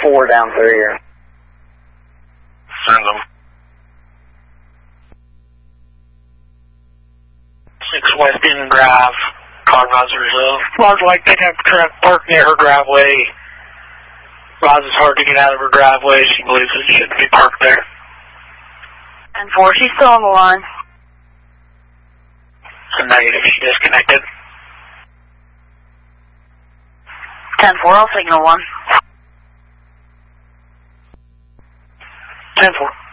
4 down through here. Send them. 6 West Indian Drive, Cognizer Reserve. Large Lake pickup truck parked near her driveway. Roz is hard to get out of her driveway. She believes it shouldn't be parked there. 10-4, she's still on the line. A negative, she disconnected. 10-4, I'll signal 1. 10-4.